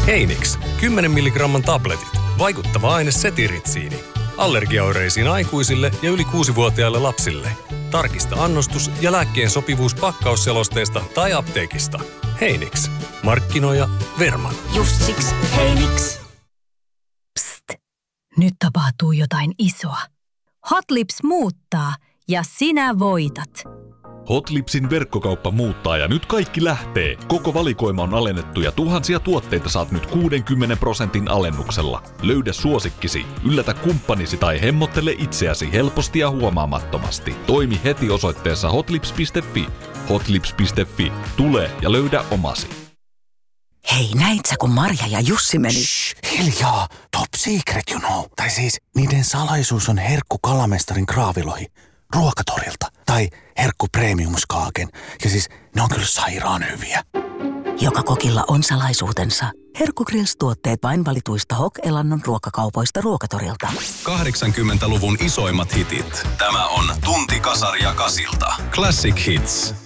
Heinix, 10 milligramman tabletit. Vaikuttava aine setiritsiini. Allergiaoireisiin aikuisille ja yli 6-vuotiaille lapsille. Tarkista annostus ja lääkkeen sopivuus pakkausselosteesta tai apteekista. Heinix. Markkinoija Verman. Just siksi Heinix. Psst. Nyt tapahtuu jotain isoa. Hot Lips muuttaa ja sinä voitat. Hot Lipsin verkkokauppa muuttaa ja nyt kaikki lähtee. Koko valikoima on alennettu ja tuhansia tuotteita saat nyt 60% alennuksella. Löydä suosikkisi, yllätä kumppanisi tai hemmottele itseäsi helposti ja huomaamattomasti. Toimi heti osoitteessa hotlips.fi. Hotlips.fi. Tule ja löydä omasi. Hei, näit sä kun Marja ja Jussi meni? Shh, hiljaa, top secret you know. Tai siis niiden salaisuus on herkku kalamestarin kraavilohi Ruokatorilta. Tai herkku premiumskaaken. Ja siis ne on kyllä sairaan hyviä. Joka kokilla on salaisuutensa. Herkku Grills-tuotteet vain valituista Hok-Elannon ruokakaupoista Ruokatorilta. 80-luvun isoimmat hitit. Tämä on Tunti Kasari ja Kasilta. Classic Hits.